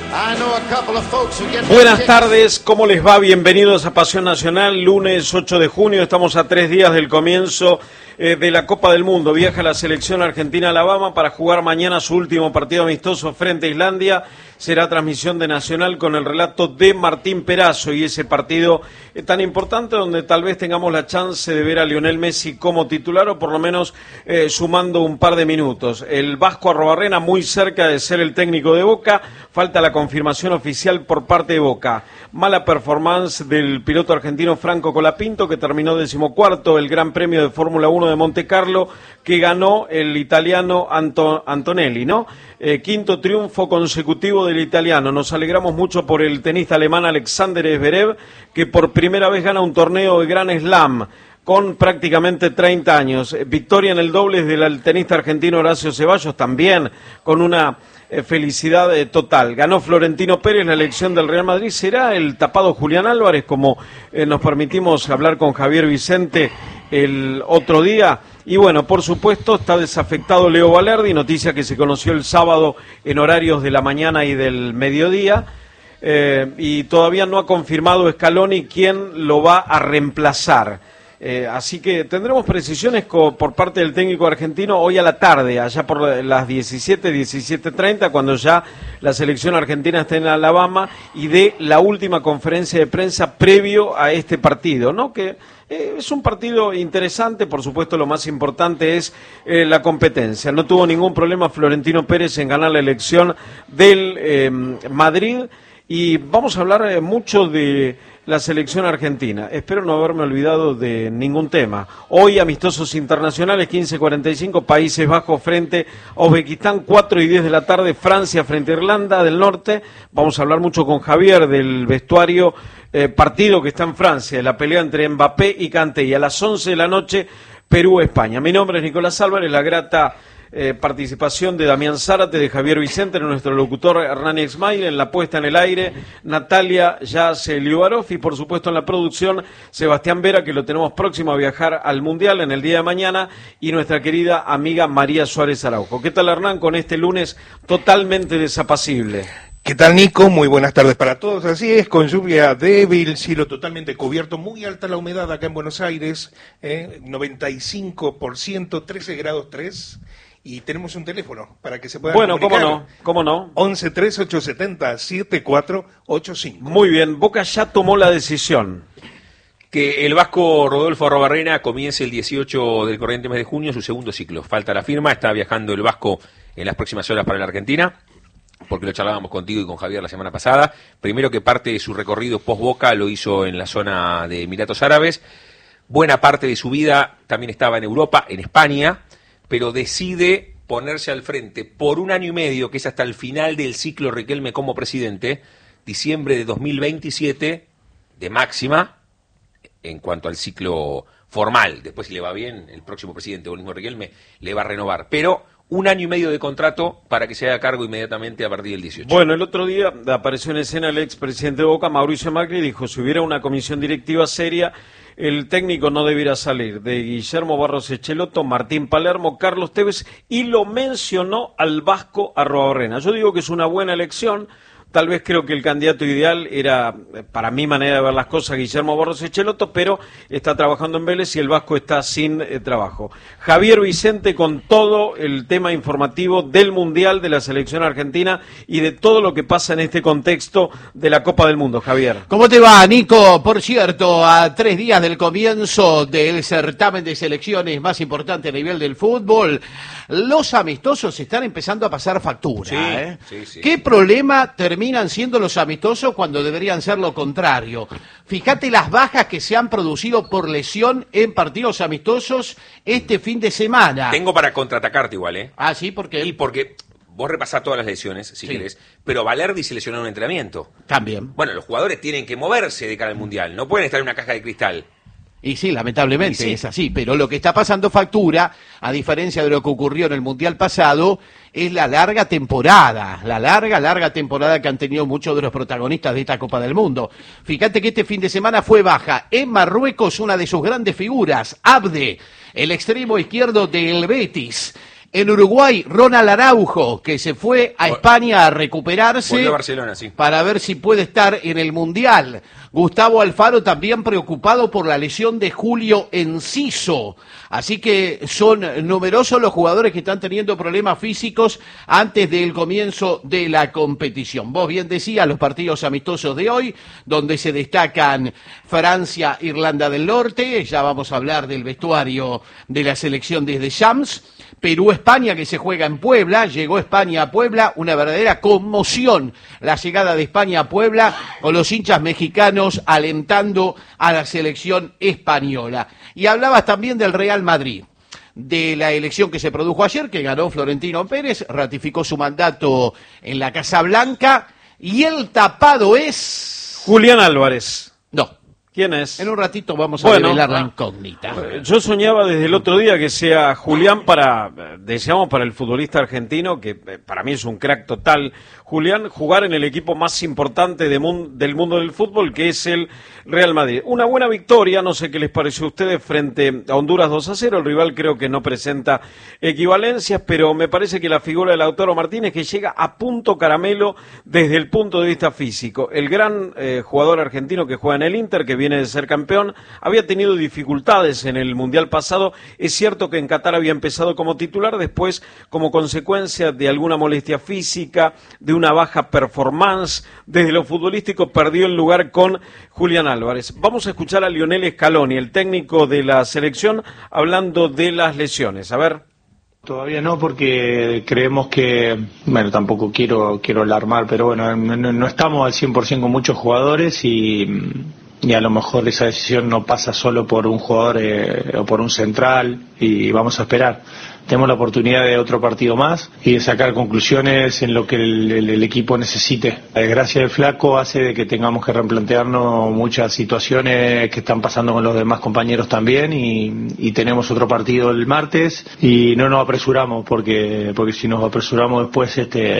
Buenas tardes, ¿cómo les va? Bienvenidos a Pasión Nacional, lunes 8 de junio, estamos a 3 días del comienzo de la Copa del Mundo. Viaja la selección argentina a Alabama para jugar mañana su último partido amistoso frente a Islandia. Será transmisión de Nacional con el relato de Martín Perazo y ese partido tan importante donde tal vez tengamos la chance de ver a Lionel Messi como titular o por lo menos sumando un par de minutos. El Vasco Arruabarrena muy cerca de ser el técnico de Boca, falta la confirmación oficial por parte de Boca. Mala performance del piloto argentino Franco Colapinto que terminó 14º el Gran Premio de Fórmula 1 de Monte Carlo que ganó el italiano Antonelli, ¿no? Quinto triunfo consecutivo del italiano. Nos alegramos mucho por el tenista alemán Alexander Zverev, que por primera vez gana un torneo de Grand Slam con prácticamente 30 años. Victoria en el dobles del tenista argentino Horacio Ceballos, también con una felicidad total. Ganó Florentino Pérez la elección del Real Madrid. ¿Será el tapado Julián Álvarez, como nos permitimos hablar con Javier Vicente el otro día? Y bueno, por supuesto, está desafectado Leo Valerdi, noticia que se conoció el sábado en horarios de la mañana y del mediodía, y todavía no ha confirmado Scaloni quién lo va a reemplazar. Así que tendremos precisiones por parte del técnico argentino hoy a la tarde, allá por las 17:30, cuando ya la selección argentina esté en Alabama y dé la última conferencia de prensa previo a este partido, ¿no? Que es un partido interesante, por supuesto lo más importante es la competencia. No tuvo ningún problema Florentino Pérez en ganar la elección del Madrid y vamos a hablar mucho de la selección argentina. Espero no haberme olvidado de ningún tema. Hoy amistosos internacionales, 15:45, Países Bajos frente a Uzbekistán, 4:10 de la tarde, Francia frente a Irlanda del Norte. Vamos a hablar mucho con Javier del vestuario, partido que está en Francia, la pelea entre Mbappé y Kanté. Y a las 11 de la noche, Perú-España. Mi nombre es Nicolás Álvarez, la grata participación de Damián Zárate, de Javier Vicente, de nuestro locutor Hernán Exmail, en la puesta en el aire, Natalia Yace Liubarov y por supuesto en la producción Sebastián Vera, que lo tenemos próximo a viajar al Mundial en el día de mañana, y nuestra querida amiga María Suárez Araujo. ¿Qué tal, Hernán, con este lunes totalmente desapacible? ¿Qué tal, Nico? Muy buenas tardes para todos. Así es, con lluvia débil, cielo totalmente cubierto, muy alta la humedad acá en Buenos Aires, 95%, 13 grados 3. Y tenemos un teléfono para que se puedan comunicar. ¿Cómo no? 11-3870-7485. Muy bien, Boca ya tomó la decisión. Que el vasco Rodolfo Arruabarrena comience el 18 del corriente mes de junio su segundo ciclo. Falta la firma, está viajando el vasco en las próximas horas para la Argentina, porque lo charlábamos contigo y con Javier la semana pasada. Primero que parte de su recorrido post-Boca lo hizo en la zona de Emiratos Árabes. Buena parte de su vida también estaba en Europa, en España, pero decide ponerse al frente por 1 año y medio, que es hasta el final del ciclo Riquelme como presidente, diciembre de 2027, de máxima, en cuanto al ciclo formal. Después, si le va bien, el próximo presidente o el mismo Riquelme le va a renovar. Pero 1 año y medio de contrato para que se haga cargo inmediatamente a partir del 18. Bueno, el otro día apareció en escena el expresidente de Boca, Mauricio Macri, y dijo, si hubiera una comisión directiva seria, el técnico no debiera salir de Guillermo Barros Echeloto, Martín Palermo, Carlos Tevez, y lo mencionó al vasco Arruabarrena. Yo digo que es una buena elección. Tal vez creo que el candidato ideal era, para mi manera de ver las cosas, Guillermo Barros Echeloto, pero está trabajando en Vélez y el vasco está sin trabajo. Javier Vicente con todo el tema informativo del Mundial, de la selección argentina y de todo lo que pasa en este contexto de la Copa del Mundo. Javier. ¿Cómo te va, Nico? Por cierto, a 3 días del comienzo del certamen de selecciones más importante a nivel del fútbol, los amistosos están empezando a pasar factura. Sí. ¿Qué problema terminan siendo los amistosos cuando deberían ser lo contrario? Fíjate las bajas que se han producido por lesión en partidos amistosos este fin de semana. Tengo para contraatacarte igual, ¿eh? Ah, sí, ¿por qué? Y porque vos repasás todas las lesiones, si querés, pero Valerdi se lesionó en un entrenamiento. También. Bueno, los jugadores tienen que moverse de cara al Mundial, no pueden estar en una caja de cristal. Y sí, lamentablemente es así, pero lo que está pasando factura, a diferencia de lo que ocurrió en el Mundial pasado, es la larga temporada que han tenido muchos de los protagonistas de esta Copa del Mundo. Fíjate que este fin de semana fue baja en Marruecos una de sus grandes figuras, Abde, el extremo izquierdo del Betis. En Uruguay, Ronald Araujo, que se fue a España a recuperarse. Volvió a Barcelona, sí. Para ver si puede estar en el Mundial. Gustavo Alfaro también preocupado por la lesión de Julio Enciso. Así que son numerosos los jugadores que están teniendo problemas físicos antes del comienzo de la competición. Vos bien decías los partidos amistosos de hoy, donde se destacan Francia, Irlanda del Norte. Ya vamos a hablar del vestuario de la selección desde Shams. Perú-España, que se juega en Puebla. Llegó España a Puebla, una verdadera conmoción la llegada de España a Puebla, con los hinchas mexicanos alentando a la selección española. Y hablabas también del Real Madrid, de la elección que se produjo ayer, que ganó Florentino Pérez, ratificó su mandato en la Casa Blanca, y el tapado es... Julián Álvarez. No. ¿Quién es? En un ratito vamos a revelar la incógnita. Yo soñaba desde el otro día que sea Julián deseamos para el futbolista argentino, que para mí es un crack total, Julián, jugar en el equipo más importante del mundo del fútbol, que es el Real Madrid. Una buena victoria, no sé qué les pareció a ustedes, frente a Honduras 2-0, el rival creo que no presenta equivalencias, pero me parece que la figura de Lautaro Martínez, que llega a punto caramelo desde el punto de vista físico. El gran jugador argentino que juega en el Inter, que viene de ser campeón, había tenido dificultades en el Mundial pasado. Es cierto que en Qatar había empezado como titular, después como consecuencia de alguna molestia física, de una baja performance desde lo futbolístico, perdió el lugar con Julián Álvarez. Vamos a escuchar a Lionel Scaloni, el técnico de la selección, hablando de las lesiones. A ver. Todavía no, porque creemos que, bueno, tampoco quiero alarmar, pero bueno, no estamos al 100% con muchos jugadores y a lo mejor esa decisión no pasa solo por un jugador o por un central, y vamos a esperar. Tenemos la oportunidad de otro partido más y de sacar conclusiones en lo que el equipo necesite. La desgracia del Flaco hace de que tengamos que replantearnos muchas situaciones que están pasando con los demás compañeros también, y tenemos otro partido el martes y no nos apresuramos porque si nos apresuramos después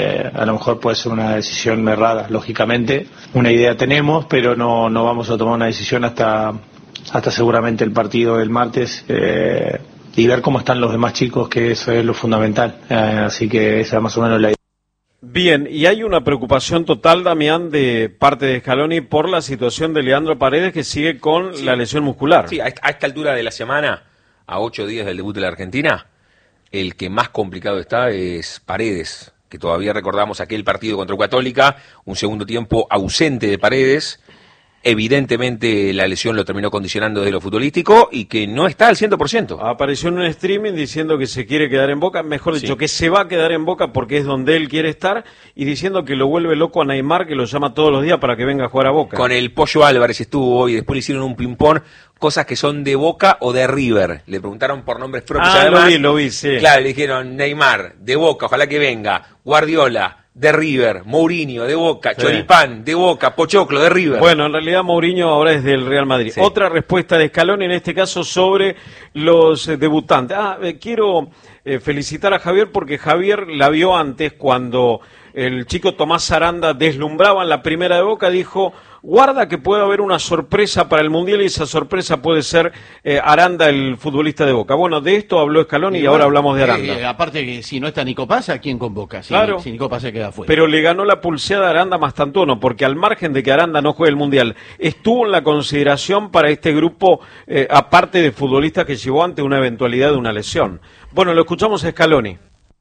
a lo mejor puede ser una decisión errada, lógicamente. Una idea tenemos, pero no vamos a tomar una decisión hasta seguramente el partido del martes, y ver cómo están los demás chicos, que eso es lo fundamental. Así que esa es más o menos la idea. Bien, y hay una preocupación total, Damián, de parte de Scaloni por la situación de Leandro Paredes, que sigue con la lesión muscular. Sí, a esta altura de la semana, a 8 días del debut de la Argentina, el que más complicado está es Paredes, que todavía recordamos aquel partido contra Católica, un segundo tiempo ausente de Paredes. Evidentemente la lesión lo terminó condicionando desde lo futbolístico y que no está al 100%. Apareció en un streaming diciendo que se quiere quedar en Boca, mejor dicho, que se va a quedar en Boca porque es donde él quiere estar, y diciendo que lo vuelve loco a Neymar, que lo llama todos los días para que venga a jugar a Boca. Con el Pollo Álvarez estuvo hoy, después le hicieron un ping-pong, cosas que son de Boca o de River. Le preguntaron por nombres propios. Además, lo vi, sí. Claro, le dijeron Neymar, de Boca, ojalá que venga. Guardiola, de River. Mourinho, de Boca. Sí. Choripán, de Boca. Pochoclo, de River. Bueno, en realidad Mourinho ahora es del Real Madrid. Sí. Otra respuesta de Scaloni, en este caso sobre los debutantes. Quiero felicitar a Javier, porque Javier la vio antes, cuando el chico Tomás Aranda deslumbraba en la primera de Boca, dijo: guarda que puede haber una sorpresa para el Mundial, y esa sorpresa puede ser Aranda, el futbolista de Boca. Bueno, de esto habló Scaloni y ahora hablamos de Aranda. Aparte que si no está Nico Paz, ¿a quién convoca? Claro. Si Nico Paz se queda fuera. Pero le ganó la pulseada a Aranda Mastantuono, porque al margen de que Aranda no juegue el Mundial, estuvo en la consideración para este grupo, aparte de futbolistas que llevó ante una eventualidad de una lesión. Bueno, lo escuchamos a Scaloni.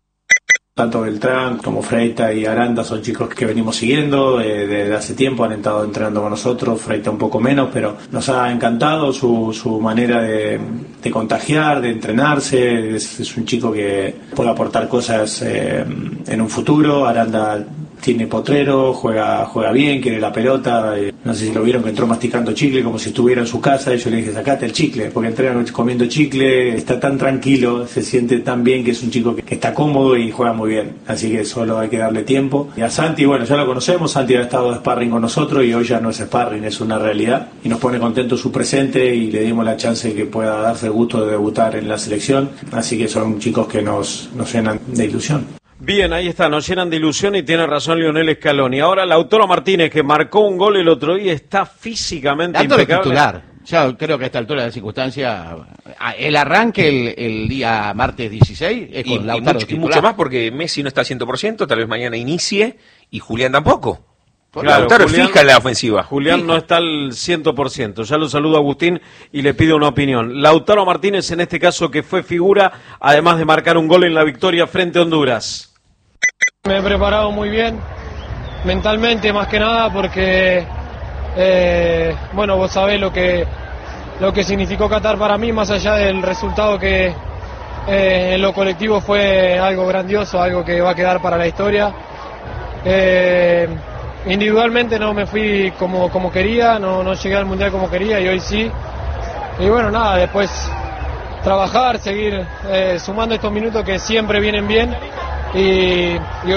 Tanto Beltrán como Freita y Aranda son chicos que venimos siguiendo desde hace tiempo, han estado entrenando con nosotros, Freita un poco menos, pero nos ha encantado su manera de contagiar, de entrenarse. Es un chico que puede aportar cosas en un futuro. Aranda tiene potrero, juega bien, quiere la pelota. No sé si lo vieron, que entró masticando chicle como si estuviera en su casa, y yo le dije: sacate el chicle, porque entrena comiendo chicle, está tan tranquilo, se siente tan bien, que es un chico que está cómodo y juega muy bien, así que solo hay que darle tiempo. Y a Santi, bueno, ya lo conocemos, Santi ha estado de sparring con nosotros y hoy ya no es sparring, es una realidad, y nos pone contento su presente, y le dimos la chance de que pueda darse el gusto de debutar en la selección, así que son chicos que nos llenan de ilusión. Bien, ahí está, nos llenan de ilusión, y tiene razón Lionel Scaloni. Ahora Lautaro Martínez, que marcó un gol el otro día, está físicamente dándole impecable. Titular. Ya creo que a esta altura de la circunstancia, el arranque el día martes 16 es con Lautaro y mucho más porque Messi no está al 100%, tal vez mañana inicie y Julián tampoco. Claro, Lautaro Julián, fija en la ofensiva. Julián no está al 100%. Ya lo saludo a Agustín y le pido una opinión. Lautaro Martínez, en este caso, que fue figura, además de marcar un gol en la victoria frente a Honduras. Me he preparado muy bien, mentalmente más que nada, porque bueno, vos sabés lo que significó Qatar para mí, más allá del resultado que en lo colectivo fue algo grandioso, algo que va a quedar para la historia. Individualmente no me fui como quería, no llegué al Mundial como quería y hoy sí. Y bueno, nada, después trabajar, seguir sumando estos minutos que siempre vienen bien y